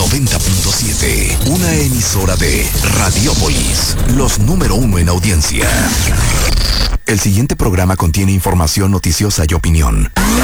90.7, una emisora de Radiópolis, los número 1 en audiencia. El siguiente programa contiene información noticiosa y opinión.